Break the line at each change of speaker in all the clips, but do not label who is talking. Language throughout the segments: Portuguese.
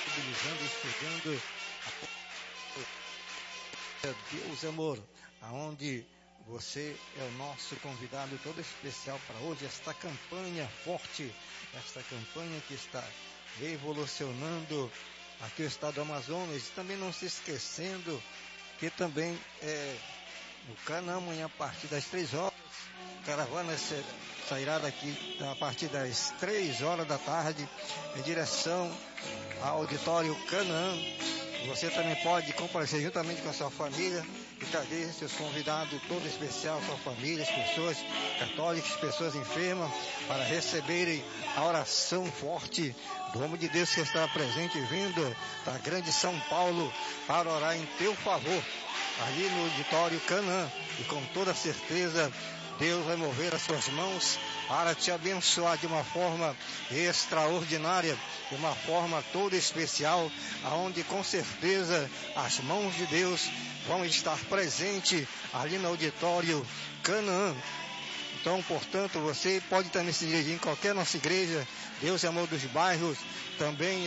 Utilizando, chegando a Deus Amor, aonde você é o nosso convidado todo especial para hoje, esta campanha forte, esta campanha que está revolucionando aqui o estado do Amazonas, e também não se esquecendo que também no Canaã, amanhã a partir das 3 horas, caravana sairá daqui a partir das 3 horas da tarde em direção ao auditório Canaã. Você também pode comparecer juntamente com a sua família e trazer seus convidados todo especial, sua família, as pessoas católicas, pessoas enfermas, para receberem a oração forte do homem de Deus que está presente vindo da grande São Paulo para orar em teu favor, ali no auditório Canaã. E com toda certeza Deus vai mover as suas mãos para te abençoar de uma forma extraordinária, de uma forma toda especial, aonde com certeza as mãos de Deus vão estar presentes ali no auditório Canaã. Então, portanto, você pode também se dirigir em qualquer nossa igreja, Deus é Amor dos bairros, também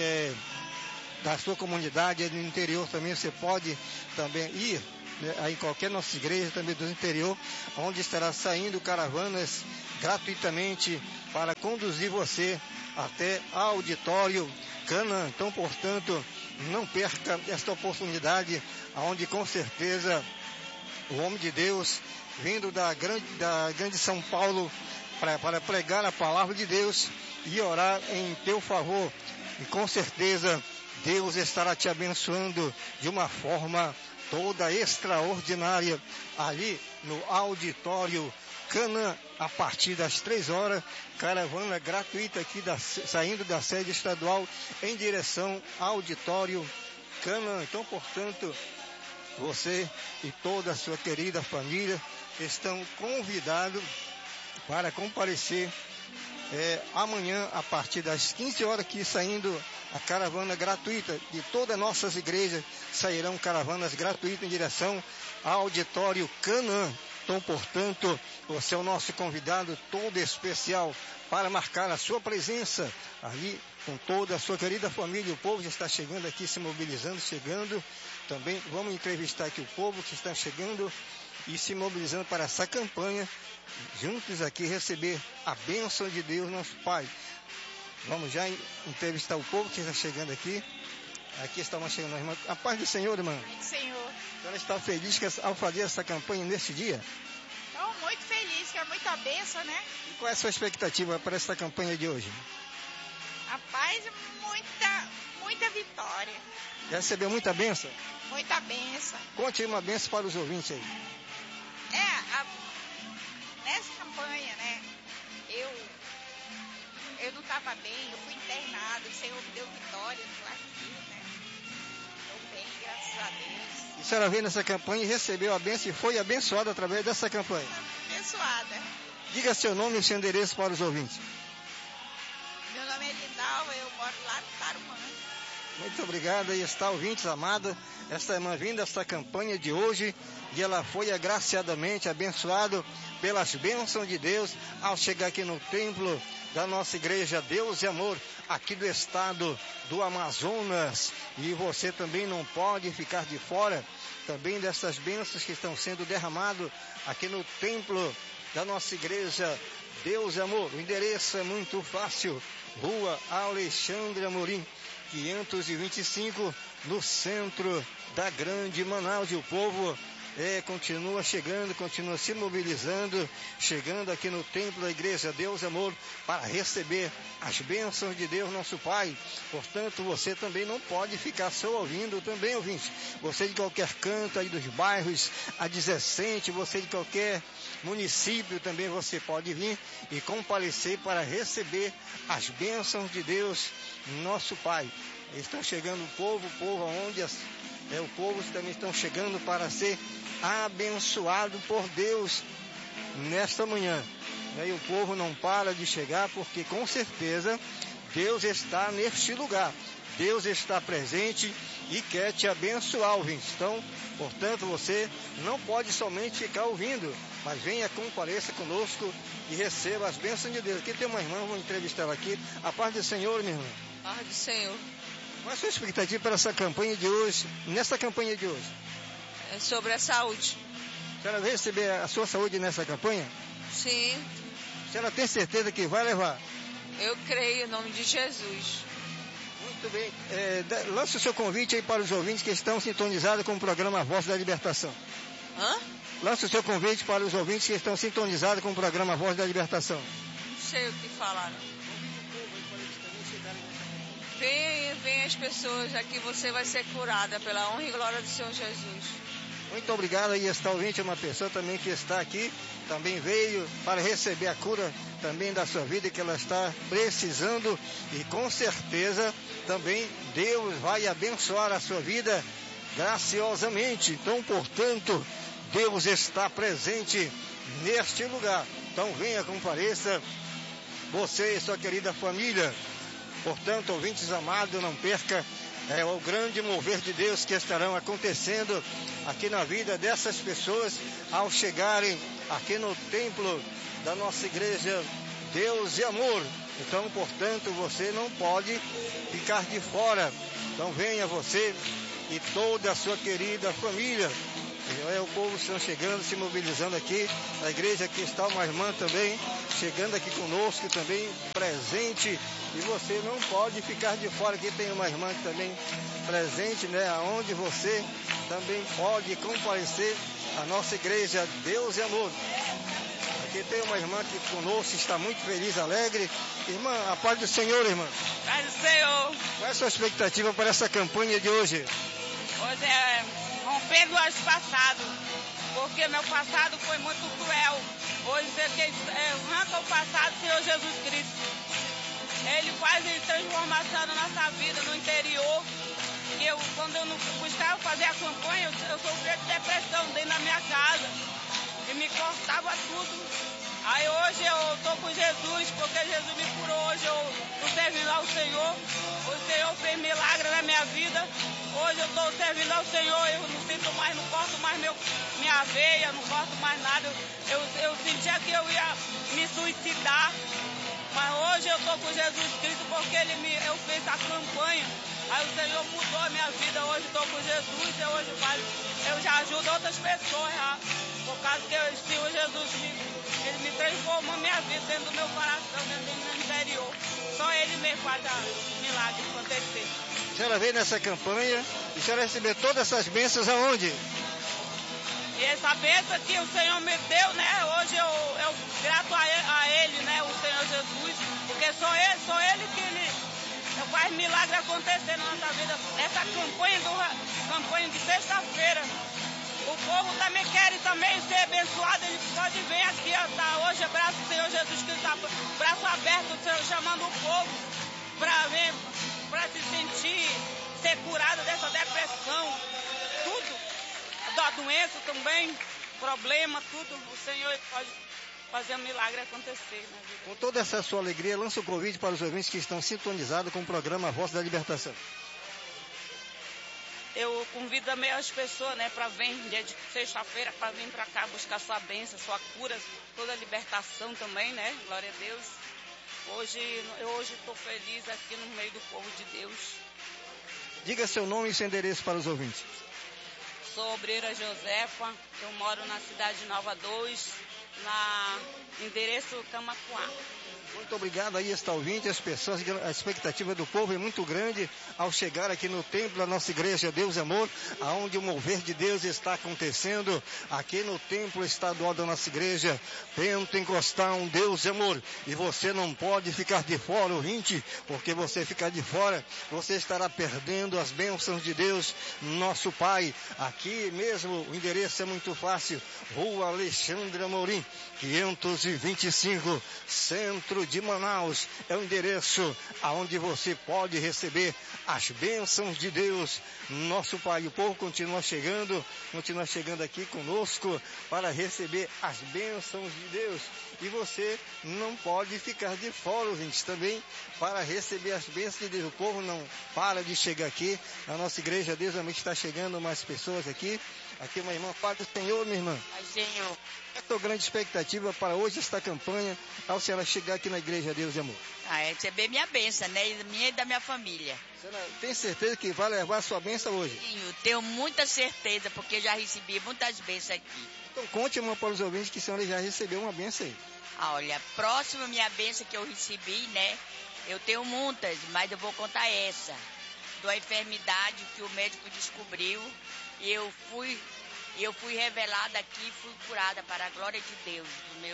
da sua comunidade, no interior também você pode também ir, né, em qualquer nossa igreja também do interior, onde estará saindo caravanas gratuitamente para conduzir você até ao auditório Canaã. Então, portanto, não perca esta oportunidade, onde com certeza o homem de Deus, vindo da grande São Paulo, para pregar a palavra de Deus e orar em teu favor. E com certeza Deus estará te abençoando de uma forma toda extraordinária ali no auditório Canaã, a partir das 3 horas, caravana gratuita aqui saindo da sede estadual em direção ao auditório Canaã. Então, portanto, você e toda a sua querida família estão convidados para comparecer amanhã, a partir das 15 horas, aqui saindo a caravana gratuita de todas as nossas igrejas. Sairão caravanas gratuitas em direção ao auditório Canaã. Então, portanto, você é o nosso convidado todo especial para marcar a sua presença ali com toda a sua querida família. O povo já está chegando aqui, se mobilizando, chegando. Também vamos entrevistar aqui o povo que está chegando e se mobilizando para essa campanha, juntos aqui receber a bênção de Deus, nosso Pai. Vamos já entrevistar o povo que está chegando aqui. Aqui está uma chegando a irmã. A paz do Senhor, irmã.
Amém, Senhor.
A senhora está feliz ao fazer essa campanha neste dia?
Estou muito feliz, que é muita bênção, né?
E qual é a sua expectativa para essa campanha de hoje?
Rapaz, muita vitória.
Já recebeu muita bênção?
Muita bênção.
Conte aí uma bênção para os ouvintes aí.
Nessa campanha, né? Eu não estava bem, eu fui internado, o Senhor me deu vitória, estou aqui, né? Estou bem, graças a Deus.
E a senhora veio nessa campanha e recebeu a bênção e foi abençoada através dessa campanha?
Abençoada.
Diga seu nome e seu endereço para os ouvintes.
Meu nome é Lindalva, eu moro lá no Tarumã.
Muito obrigado, aí está, ouvintes amada, esta irmã vinda, esta campanha de hoje, e ela foi agraciadamente abençoada pelas bênçãos de Deus ao chegar aqui no templo da nossa igreja Deus e Amor, aqui do estado do Amazonas. E você também não pode ficar de fora também dessas bênçãos que estão sendo derramadas aqui no templo da nossa igreja Deus e Amor. O endereço é muito fácil, Rua Alexandre Amorim, 525, no centro da grande Manaus. E o povo continua chegando, continua se mobilizando, chegando aqui no templo da igreja Deus e Amor para receber as bênçãos de Deus, nosso Pai. Portanto, você também não pode ficar só ouvindo também, ouvinte. Você de qualquer canto aí dos bairros adjacentes, você de qualquer município também, você pode vir e comparecer para receber as bênçãos de Deus, nosso Pai. Estão chegando o povo aonde o povo também estão chegando para ser abençoado por Deus nesta manhã. E o povo não para de chegar, porque com certeza Deus está neste lugar. Deus está presente e quer te abençoar, ouvinte. Então, portanto, você não pode somente ficar ouvindo, mas venha, compareça conosco e receba as bênçãos de Deus. Aqui tem uma irmã, vou entrevistar ela aqui. A paz do Senhor, minha irmã.
Paz do Senhor.
Qual a sua expectativa para essa campanha de hoje, nessa campanha de hoje?
É sobre a saúde.
A senhora vai receber a sua saúde nessa campanha?
Sim,
A senhora tem certeza que vai levar?
eu creio em nome de Jesus.
Muito bem. Lance o seu convite aí para os ouvintes que estão sintonizados com o programa Voz da Libertação.
Hã?
Lance o seu convite para os ouvintes que estão sintonizados com o programa Voz da Libertação.
Não sei o que falar. Vem as pessoas, aqui você vai ser curada pela honra e glória do Senhor Jesus.
Muito obrigado. Aí está ouvinte, uma pessoa também que está aqui, também veio para receber a cura também da sua vida, que ela está precisando, e com certeza também Deus vai abençoar a sua vida graciosamente. Então, portanto, Deus está presente neste lugar. Então venha, compareça, você e sua querida família. Portanto, ouvintes amados, não perca o grande mover de Deus que estarão acontecendo aqui na vida dessas pessoas ao chegarem aqui no templo da nossa igreja Deus e Amor. Então, portanto, você não pode ficar de fora. Então venha você e toda a sua querida família. O povo estão chegando, se mobilizando aqui. A igreja aqui está uma irmã também, chegando aqui conosco também, presente. E você não pode ficar de fora. Aqui tem uma irmã também presente, né? Onde você também pode comparecer à nossa igreja Deus e Amor. Aqui tem uma irmã aqui conosco, está muito feliz, alegre. Irmã, a paz do Senhor, irmã.
Paz do Senhor.
Qual é a sua expectativa para essa campanha de hoje?
Hoje é rompendo o passado, porque meu passado foi muito cruel. Hoje quem arranca o passado, Senhor Jesus Cristo. Ele faz transformação na nossa vida, no interior. Quando eu não buscava fazer a campanha, eu sofria de depressão dentro da minha casa. E me cortava tudo. Aí hoje eu estou com Jesus, porque Jesus me curou. Hoje eu estou servindo ao Senhor. O Senhor fez milagre na minha vida. Hoje eu estou servindo ao Senhor. Eu não sinto mais, não corto mais minha veia, não corto mais nada. Eu sentia que eu ia me suicidar. Mas hoje eu estou com Jesus Cristo porque eu fiz a campanha. Aí o Senhor mudou a minha vida. Hoje estou com Jesus e eu já ajudo outras pessoas. Por causa que o Senhor Jesus ele me transformou a minha vida dentro do meu coração, dentro do meu interior. Só Ele mesmo faz o milagre acontecer.
A senhora veio nessa campanha e a senhora recebeu todas essas bênçãos aonde?
E essa bênção que o Senhor me deu, né? Hoje eu grato a Ele, né? O Senhor Jesus, porque só Ele que faz milagre acontecer na nossa vida. Essa campanha de sexta-feira, o povo também quer ser abençoado, eles podem vir aqui, tá? Hoje é braço do Senhor Jesus Cristo, tá? Braço aberto, o Senhor chamando o povo para vir, para se sentir, ser curado dessa depressão, tudo, da doença também, problema, tudo, o Senhor pode fazer um milagre acontecer na vida.
Com toda essa sua alegria, lança o convite para os ouvintes que estão sintonizados com o programa Voz da Libertação.
Eu convido também as pessoas, né, para vir dia de sexta-feira, para vir para cá buscar sua bênção, sua cura, toda a libertação também, né? Glória a Deus. Hoje estou feliz aqui no meio do povo de Deus.
Diga seu nome e seu endereço para os ouvintes.
Sou obreira Josefa, eu moro na cidade de Nova 2, endereço Camacuá.
Muito obrigado, aí está ouvinte, as pessoas, a expectativa do povo é muito grande ao chegar aqui no templo da nossa igreja Deus e Amor, aonde o mover de Deus está acontecendo, aqui no templo estadual da nossa igreja Pentecostal Deus e Amor, e você não pode ficar de fora, ouvinte, porque você ficar de fora, você estará perdendo as bênçãos de Deus, nosso Pai. Aqui mesmo, o endereço é muito fácil, Rua Alexandre Amorim, 525, Centro de Manaus, é o endereço aonde você pode receber as bênçãos de Deus, nosso Pai. O povo continua chegando aqui conosco para receber as bênçãos de Deus. E você não pode ficar de fora, ouvintes, também para receber as bênçãos de Deus. O povo não para de chegar aqui. A nossa igreja, Deus, realmente está chegando mais pessoas aqui. Aqui uma irmã, Pai do Senhor, minha irmã.
Pai, Senhor.
Qual é a tua grande expectativa para hoje esta campanha, ao senhora chegar aqui na igreja Deus e Amor?
É receber minha bênção, né? Minha e da minha família.
A senhora tem certeza que vai levar a sua bênção hoje?
Sim, eu tenho muita certeza, porque já recebi muitas bênçãos aqui.
Então conte, irmã, para os ouvintes que a senhora já recebeu uma bênção aí.
Olha, próxima minha bênção que eu recebi, né? Eu tenho muitas, mas eu vou contar essa. Da enfermidade que o médico descobriu. E eu fui revelada aqui, fui curada para a glória de Deus,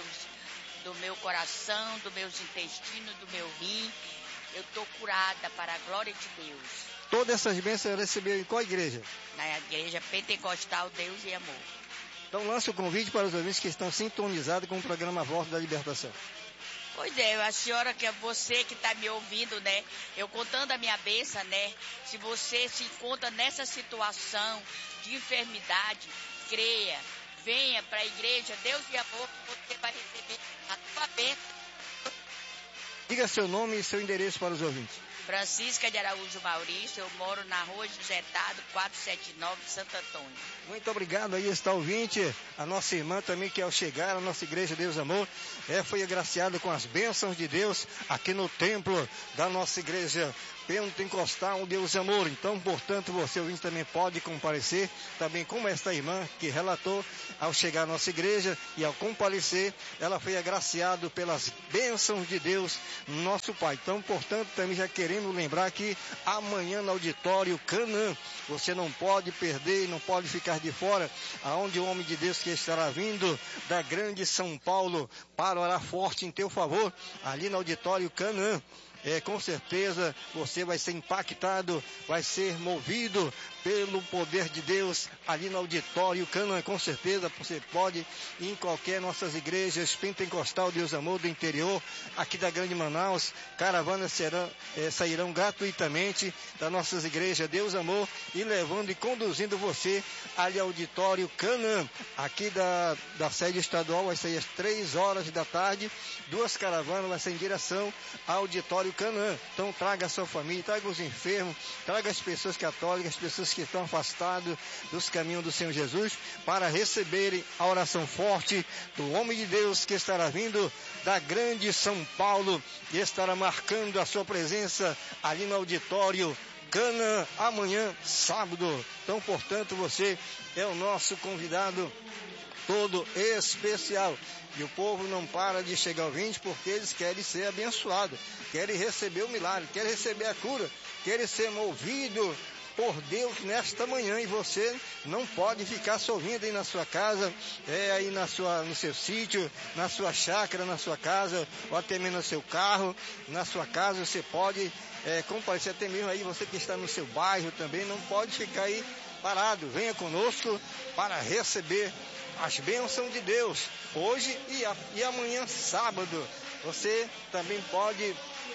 do meu coração, dos meus intestinos, do meu rim. Eu estou curada para a glória de Deus.
Todas essas bênçãos você recebeu em qual igreja?
Na igreja pentecostal Deus e Amor.
Então lance o convite para os ouvintes que estão sintonizados com o programa Voz da Libertação.
Pois é, a senhora, que é você que está me ouvindo, né? Eu contando a minha bênção, né? Se você se encontra nessa situação de enfermidade, creia, venha para a igreja Deus e Amor, que você vai receber a sua bênção.
Diga seu nome e seu endereço para os ouvintes.
Francisca de Araújo Maurício, eu moro na rua José Tado, 479, Santo Antônio.
Muito obrigado aí, está ouvinte, a nossa irmã também que ao chegar à nossa igreja Deus Amor, foi agraciada com as bênçãos de Deus aqui no templo da nossa igreja pentecostal Deus Amor. Então, portanto, você ouvinte também pode comparecer, também como esta irmã que relatou, ao chegar à nossa igreja e ao comparecer, ela foi agraciada pelas bênçãos de Deus, nosso Pai. Então, portanto, também já queremos lembrar que amanhã no auditório Canaã, você não pode perder, não pode ficar de fora, aonde o homem de Deus que estará vindo da grande São Paulo para orar forte em teu favor, ali no auditório Canaã. Com certeza você vai ser impactado, vai ser movido pelo poder de Deus ali no auditório Canaã. Com certeza você pode ir em qualquer nossas igrejas pentecostal Deus Amor do interior, aqui da Grande Manaus. Caravanas sairão gratuitamente das nossas igrejas Deus Amor e levando e conduzindo você ali ao auditório Canaã, aqui da sede estadual. Vai sair às 3 horas da tarde, 2 caravanas vai ser em direção ao auditório Canaã. Então traga a sua família, traga os enfermos, traga as pessoas católicas, as pessoas que estão afastadas dos caminhos do Senhor Jesus, para receberem a oração forte do homem de Deus que estará vindo da grande São Paulo e estará marcando a sua presença ali no auditório Canaã, amanhã, sábado. Então, portanto, você é o nosso convidado todo especial. E o povo não para de chegar ao 20 porque eles querem ser abençoados, querem receber o milagre, querem receber a cura, querem ser movidos por Deus nesta manhã. E você não pode ficar só ouvindo aí na sua casa, aí no seu sítio, na sua chácara, na sua casa, ou até mesmo no seu carro, na sua casa. Você pode comparecer até mesmo aí, você que está no seu bairro também, não pode ficar aí parado. Venha conosco para receber as bênçãos de Deus, hoje e amanhã, sábado. Você também pode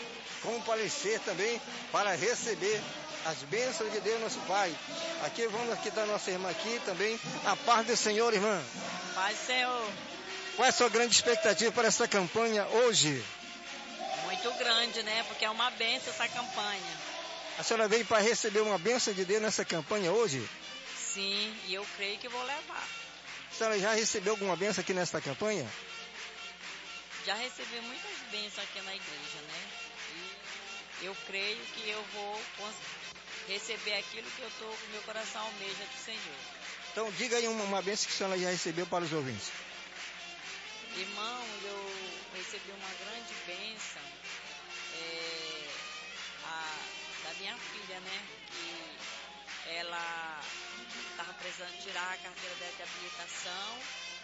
comparecer também para receber as bênçãos de Deus, nosso Pai. Aqui vamos aqui da nossa irmã aqui também. A paz do Senhor, irmã.
Paz do Senhor.
Qual é a sua grande expectativa para essa campanha hoje?
Muito grande, né? Porque é uma bênção essa campanha.
A senhora veio para receber uma bênção de Deus nessa campanha hoje?
Sim, e eu creio que vou levar.
A senhora já recebeu alguma bênção aqui nesta campanha?
Já recebi muitas bênçãos aqui na igreja, né? E eu creio que eu vou receber aquilo que o meu coração almeja do Senhor.
Então diga aí uma bênção que a senhora já recebeu para os ouvintes.
Irmão, eu recebi uma grande bênção da minha filha, né? Que ela estava precisando tirar a carteira dela de habilitação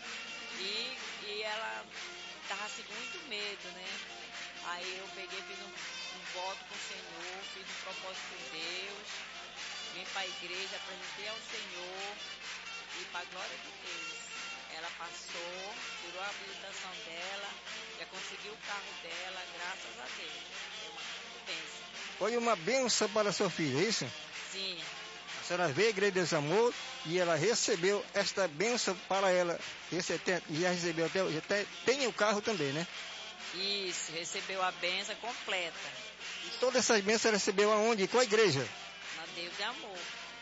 e ela estava assim com muito medo, né? Aí eu peguei, fiz um voto com o Senhor, fiz um propósito com Deus, vim para a igreja, apresentei ao Senhor e para a glória de Deus. Ela passou, tirou a habilitação dela, já conseguiu o carro dela, graças a Deus. É uma bênção.
Foi uma bênção para a sua filha, é isso?
Sim.
A senhora veio à Igreja de Amor e ela recebeu esta bênção para ela. Já recebeu até tem o carro também, né?
Isso, recebeu a bênção completa.
E todas essas bênçãos ela recebeu aonde? Qual igreja?
Na Deus de Amor.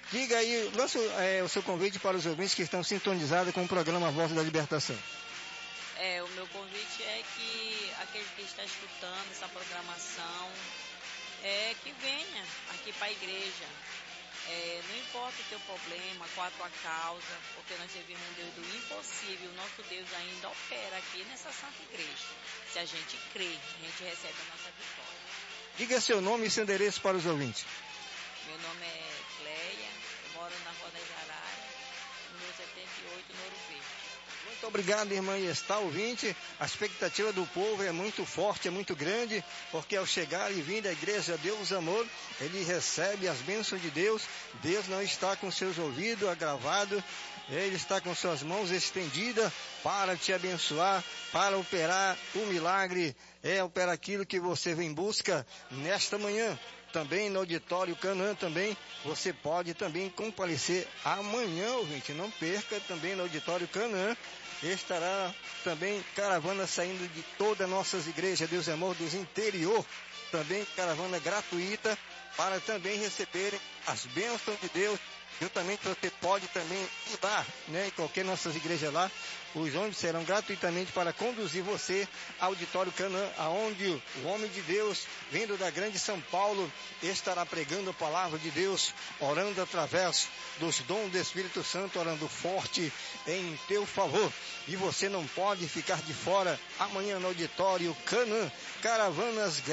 Diga aí, lança o seu convite para os ouvintes que estão sintonizados com o programa Voz da Libertação.
O meu convite é que aquele que está escutando essa programação, que venha aqui para a igreja. Não importa o teu problema, qual a tua causa, porque nós servimos um Deus do impossível. O nosso Deus ainda opera aqui nessa santa igreja. Se a gente crê, a gente recebe a nossa vitória.
Diga seu nome e seu endereço para os ouvintes.
Meu nome é Cleia, eu moro na Rua das Araras, número 78, no Ouro Verde.
Muito obrigado, irmã Está ouvinte. A expectativa do povo é muito forte, é muito grande, porque ao chegar e vir da igreja Deus Amor, ele recebe as bênçãos de Deus. Deus não está com seus ouvidos agravados, ele está com suas mãos estendidas para te abençoar, para operar o milagre, operar aquilo que você vem em busca nesta manhã. Também no auditório Canaã também, você pode também comparecer amanhã, ouvinte, não perca, também no auditório Canaã, estará também caravana saindo de todas as nossas igrejas, Deus é Amor, dos interior, também caravana gratuita, para também receberem as bênçãos de Deus. Juntamente você pode também ir lá, em qualquer nossas igrejas lá, os ônibus serão gratuitamente para conduzir você ao auditório Canaã, aonde o homem de Deus, vindo da grande São Paulo, estará pregando a palavra de Deus, orando através dos dons do Espírito Santo, orando forte em teu favor. E você não pode ficar de fora amanhã no auditório Canaã, caravanas